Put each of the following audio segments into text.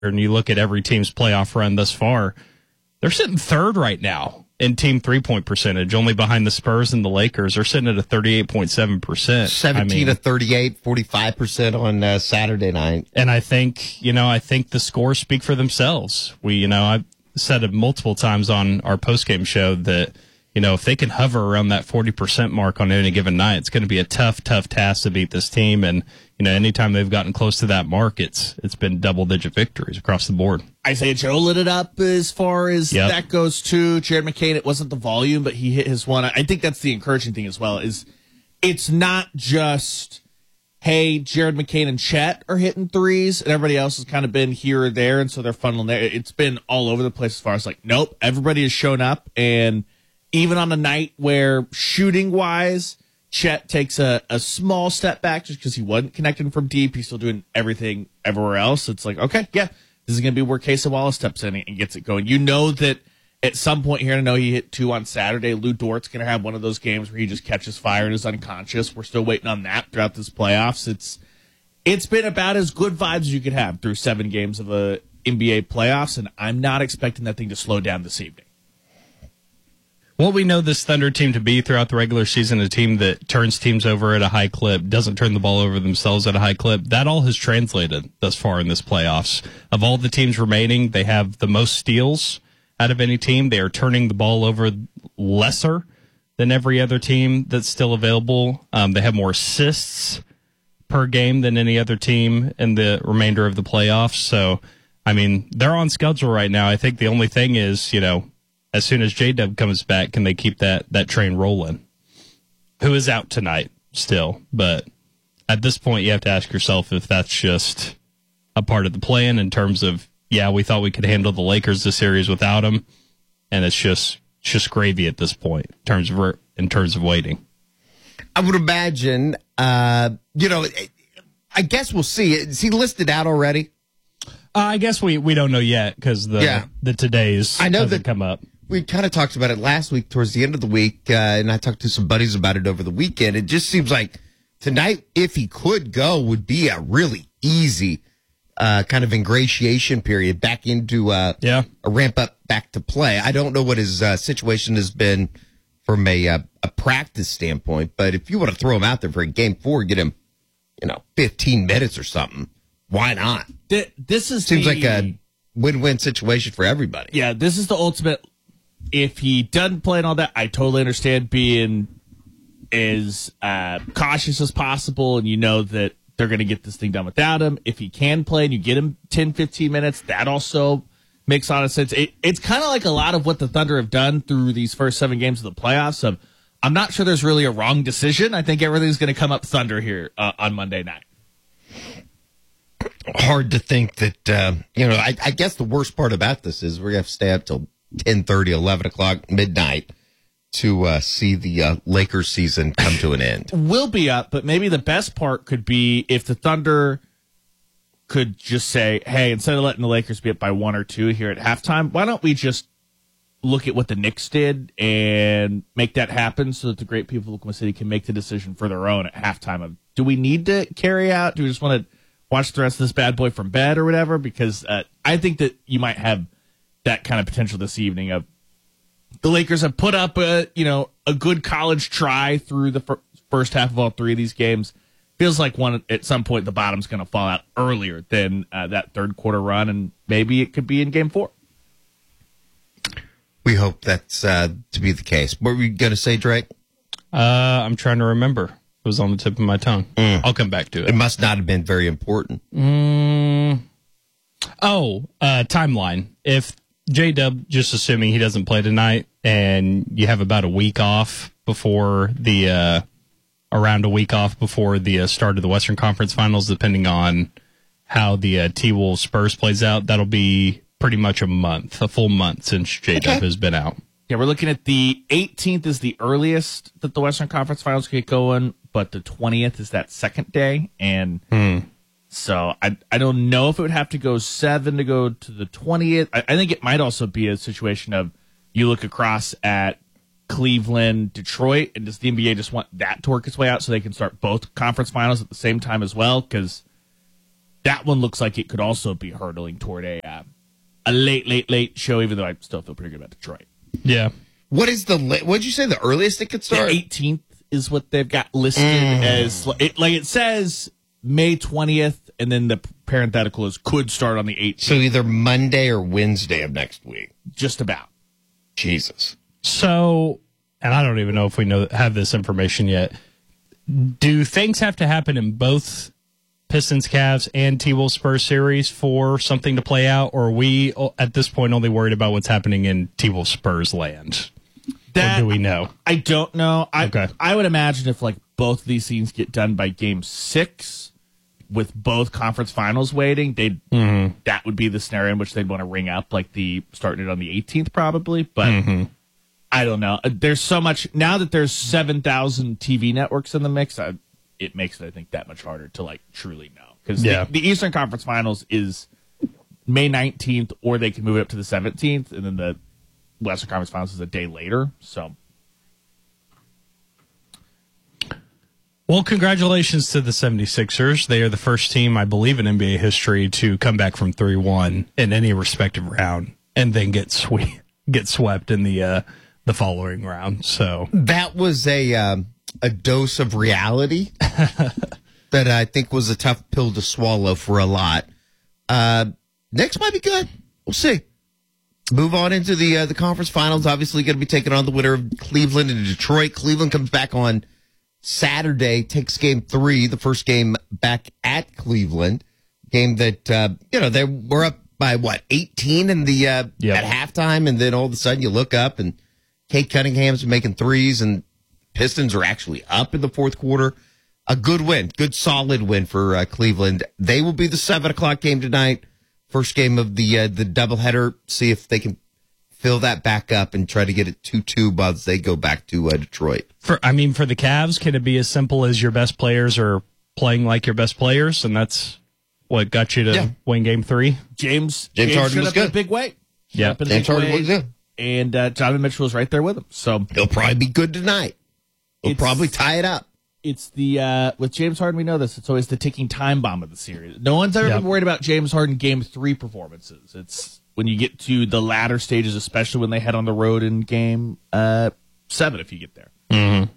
and you look at every team's playoff run thus far, they're sitting third right now in team 3-point percentage, only behind the Spurs and the Lakers. They're sitting at a 38.7%. 17 to 38, 45% on Saturday night. And I think the scores speak for themselves. I've said it multiple times on our postgame show that, if they can hover around that 40% mark on any given night, it's going to be a tough task to beat this team. And, anytime they've gotten close to that mark, it's been double-digit victories across the board. Isaiah Joe lit it up as far as that goes, too. Jared McCain, it wasn't the volume, but he hit his one. I think that's the encouraging thing as well, is it's not just, hey, Jared McCain and Chet are hitting threes, and everybody else has kind of been here or there, and so they're funneling there. It's been all over the place as far as, nope, everybody has shown up, and even on a night where shooting-wise, Chet takes a small step back just because he wasn't connecting from deep. He's still doing everything everywhere else. It's this is going to be where Casey Wallace steps in and gets it going. You know that at some point here, I know he hit 2 on Saturday. Lou Dort's going to have one of those games where he just catches fire and is unconscious. We're still waiting on that throughout this playoffs. It's been about as good vibes as you could have through 7 games of a NBA playoffs, and I'm not expecting that thing to slow down this evening. What we know this Thunder team to be throughout the regular season, a team that turns teams over at a high clip, doesn't turn the ball over themselves at a high clip, that all has translated thus far in this playoffs. Of all the teams remaining, they have the most steals out of any team. They are turning the ball over lesser than every other team that's still available. They have more assists per game than any other team in the remainder of the playoffs. So, they're on schedule right now. I think the only thing is, as soon as J-Dub comes back, can they keep that train rolling? Who is out tonight still, but at this point you have to ask yourself if that's just a part of the plan in terms of, we thought we could handle the Lakers this series without him, and it's just gravy at this point in terms of waiting. I would imagine, I guess we'll see. Is he listed out already? I guess we don't know yet because the today's hasn't come up. We kind of talked about it last week towards the end of the week, and I talked to some buddies about it over the weekend. It just seems like tonight, if he could go, would be a really easy kind of ingratiation period back into a ramp up back to play. I don't know what his situation has been from a practice standpoint, but if you want to throw him out there for a game 4, get him, 15 minutes or something, why not? Seems like a win-win situation for everybody. Yeah, this is the ultimate. If he doesn't play and all that, I totally understand being as cautious as possible, and that they're going to get this thing done without him. If he can play and you get him 10, 15 minutes, that also makes a lot of sense. It's kind of like a lot of what the Thunder have done through these first 7 games of the playoffs. I'm not sure there's really a wrong decision. I think everything's going to come up Thunder here on Monday night. Hard to think that, I guess the worst part about this is we're going to have to stay up till 10:30, 11 o'clock, midnight to see the Lakers season come to an end. We'll be up, but maybe the best part could be if the Thunder could just say, hey, instead of letting the Lakers be up by 1 or 2 here at halftime, why don't we just look at what the Knicks did and make that happen so that the great people of Oklahoma City can make the decision for their own at halftime of, do we need to carry out? Do we just want to watch the rest of this bad boy from bed or whatever? Because I think that you might have that kind of potential this evening of the Lakers have put up a good college try through the first half of all 3 of these games. Feels like at some point the bottom's going to fall out earlier than that third quarter run, and maybe it could be in game 4. We hope that's to be the case. What were you going to say, Drake? I'm trying to remember. It was on the tip of my tongue. I'll come back to it. It must not have been very important. Timeline. If J-Dub, just assuming he doesn't play tonight, and you have about a week off before the start of the Western Conference Finals, depending on how the T-Wolves Spurs plays out, that'll be pretty much a full month since J-Dub has been out. Yeah, we're looking at the 18th is the earliest that the Western Conference Finals get going, but the 20th is that second day, and so I don't know if it would have to go 7 to go to the 20th. I think it might also be a situation of you look across at Cleveland, Detroit, and does the NBA just want that to work its way out so they can start both conference finals at the same time as well? Because that one looks like it could also be hurtling toward a late show, even though I still feel pretty good about Detroit. Yeah. What is what'd you say the earliest it could start? The 18th is what they've got listed as. It says May 20th, and then the parenthetical is could start on the 18th. So either Monday or Wednesday of next week. Just about. Jesus. So, and I don't even know if we have this information yet. Do things have to happen in both Pistons, Cavs, and T-Wolves Spurs series for something to play out, or are we at this point only worried about what's happening in T-Wolves Spurs land? Or do we know? I don't know. Okay. I would imagine if both of these scenes get done by Game 6, with both conference finals waiting, that would be the scenario in which they'd want to ring up starting it on the 18th probably. But I don't know. There's so much now that there's 7,000 TV networks in the mix. It makes it, I think, that much harder to truly know, because the Eastern Conference Finals is May 19th, or they can move it up to the 17th, and then the Western Conference Finals is a day later. So, well, congratulations to the 76ers. They are the first team, I believe, in NBA history to come back from 3-1 in any respective round and then get swept in the following round. So that was a dose of reality that I think was a tough pill to swallow for a lot. Next might be good. We'll see. Move on into the conference finals. Obviously going to be taking on the winner of Cleveland and Detroit. Cleveland comes back on Saturday, takes game 3, the first game back at Cleveland. Game that, they were up by 18 in the, at halftime. And then all of a sudden you look up and Kate Cunningham's making threes, and Pistons are actually up in the fourth quarter. A good win, good solid win for Cleveland. They will be the 7:00 game tonight. First game of the doubleheader. See if they can fill that back up and try to get it 2-2 as they go back to Detroit. For the Cavs, can it be as simple as your best players are playing like your best players, and that's what got you to win game 3? James Harden was good. In a big way. Yeah, James Harden was good. And Donovan Mitchell was right there with him. So he'll probably be good tonight. He'll probably tie it up. It's the with James Harden, we know this. It's always the ticking time bomb of the series. No one's ever been worried about James Harden game 3 performances. It's when you get to the latter stages, especially when they head on the road in game 7, if you get there. Mm-hmm.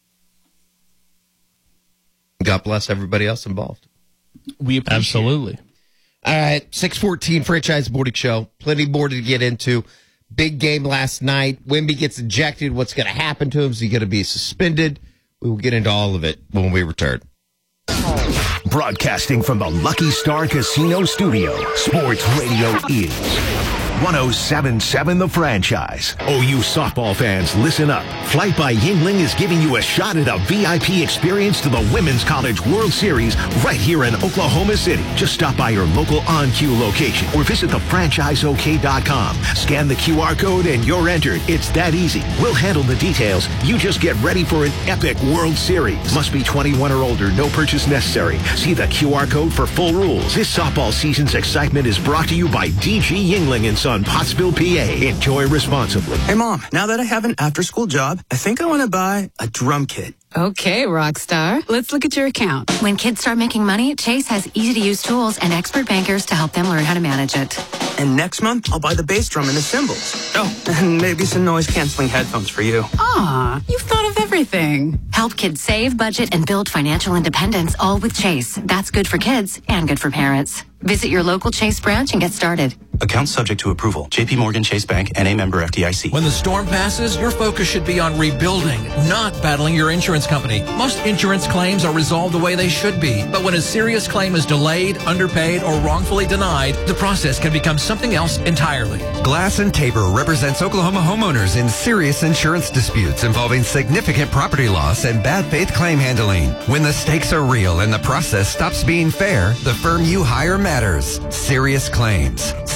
God bless everybody else involved. We appreciate absolutely. All right, 6:14 Franchise Morning Show. Plenty more to get into. Big game last night. Wemby gets ejected. What's going to happen to him? Is he going to be suspended? We will get into all of it when we return. Broadcasting from the Lucky Star Casino Studio, Sports Radio is 107.7 The Franchise. OU softball fans, listen up. Flight by Yingling is giving you a shot at a VIP experience to the Women's College World Series right here in Oklahoma City. Just stop by your local on-cue location or visit thefranchiseok.com. Scan the QR code and you're entered. It's that easy. We'll handle the details. You just get ready for an epic World Series. Must be 21 or older. No purchase necessary. See the QR code for full rules. This softball season's excitement is brought to you by DG Yingling and Son, Pottsville, PA. Enjoy responsibly. Hey, Mom, now that I have an after-school job, I think I want to buy a drum kit. Okay, Rockstar. Let's look at your account. When kids start making money, Chase has easy-to-use tools and expert bankers to help them learn how to manage it. And next month, I'll buy the bass drum and the cymbals. Oh, and maybe some noise-canceling headphones for you. Aw, you've thought of everything. Help kids save, budget, and build financial independence, all with Chase. That's good for kids and good for parents. Visit your local Chase branch and get started. Account subject to approval. J.P. Morgan Chase Bank, N.A. member FDIC. When the storm passes, your focus should be on rebuilding, not battling your insurance company. Most insurance claims are resolved the way they should be. But when a serious claim is delayed, underpaid, or wrongfully denied, the process can become something else entirely. Glass & Tabor represents Oklahoma homeowners in serious insurance disputes involving significant property loss and bad faith claim handling. When the stakes are real and the process stops being fair, the firm you hire matters. Serious Claims.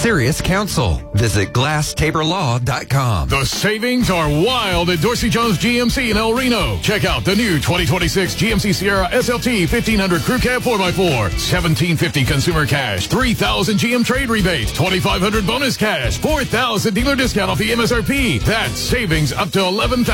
Sirius Council. Visit GlassTaborLaw.com. The savings are wild at Dorsey Jones GMC in El Reno. Check out the new 2026 GMC Sierra SLT 1500 Crew Cab 4x4. $1,750 consumer cash. $3,000 GM trade rebate. $2,500 bonus cash. $4,000 dealer discount off the MSRP. That's savings up to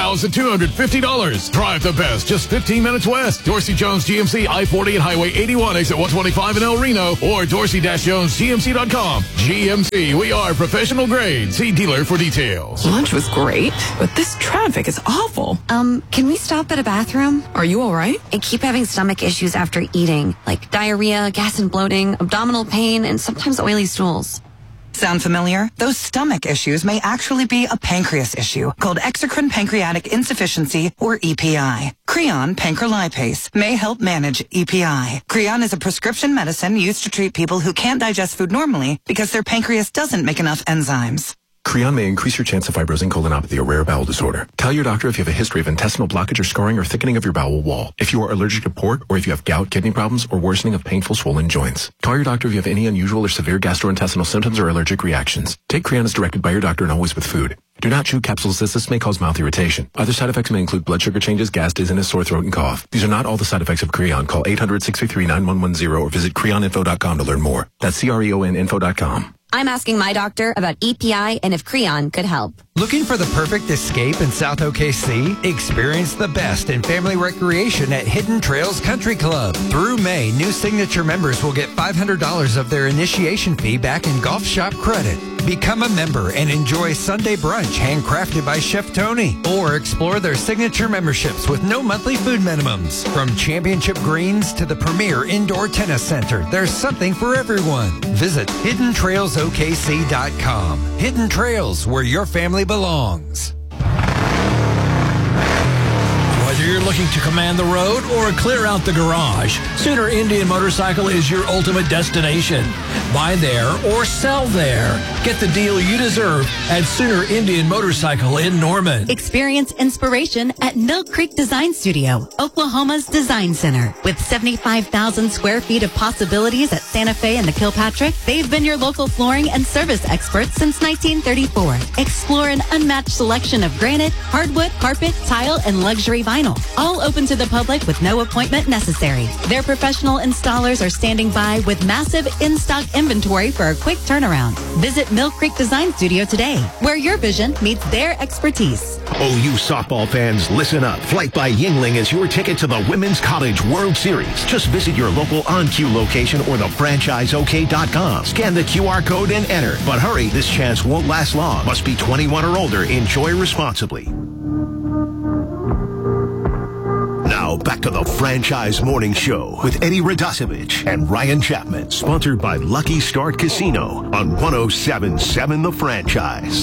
$11,250. Drive the best just 15 minutes west. Dorsey Jones GMC I-40 and Highway 81 exit 125 in El Reno or dorsey-jonesgmc.com. GMC, we are professional grade. See dealer for details. Lunch was great, but this traffic is awful. Can we stop at a bathroom? Are you all right? I keep having stomach issues after eating, like diarrhea, gas and bloating, abdominal pain, and sometimes oily stools. Sound familiar? Those stomach issues may actually be a pancreas issue called exocrine pancreatic insufficiency, or EPI. Creon pancrelipase may help manage EPI. Creon is a prescription medicine used to treat people who can't digest food normally because their pancreas doesn't make enough enzymes. Creon may increase your chance of fibrosing colonopathy, a rare bowel disorder. Tell your doctor if you have a history of intestinal blockage or scarring or thickening of your bowel wall, if you are allergic to pork, or if you have gout, kidney problems, or worsening of painful swollen joints. Call your doctor if you have any unusual or severe gastrointestinal symptoms or allergic reactions. Take Creon as directed by your doctor and always with food. Do not chew capsules as this may cause mouth irritation. Other side effects may include blood sugar changes, gas, dizziness, sore throat, and cough. These are not all the side effects of Creon. Call 800-633-9110 or visit creoninfo.com to learn more. That's CREONinfo.com. I'm asking my doctor about EPI and if Creon could help. Looking for the perfect escape in South OKC? Experience the best in family recreation at Hidden Trails Country Club. Through May, new Signature members will get $500 of their initiation fee back in golf shop credit. Become a member and enjoy Sunday brunch handcrafted by Chef Tony. Or explore their signature memberships with no monthly food minimums. From championship greens to the premier indoor tennis center, there's something for everyone. Visit HiddenTrailsOKC.com. Hidden Trails, where your family belongs. Whether you're looking to command the road or clear out the garage, Sooner Indian Motorcycle is your ultimate destination. Buy there or sell there. Get the deal you deserve at Sooner Indian Motorcycle in Norman. Experience inspiration at Mill Creek Design Studio, Oklahoma's design center. With 75,000 square feet of possibilities at Santa Fe and the Kilpatrick, they've been your local flooring and service experts since 1934. Explore an unmatched selection of granite, hardwood, carpet, tile, and luxury vinyl. All open to the public with no appointment necessary. Their professional installers are standing by with massive in-stock inventory for a quick turnaround. Visit Mill Creek Design Studio today, where your vision meets their expertise. OU softball fans, listen up. Flight by Yingling is your ticket to the Women's College World Series. Just visit your local on-cue location or thefranchiseok.com. Scan the QR code and enter. But hurry, this chance won't last long. Must be 21 or older. Enjoy responsibly. Now, back to the Franchise Morning Show with Eddie Radosevich and Ryan Chapman. Sponsored by Lucky Start Casino on 107.7 The Franchise.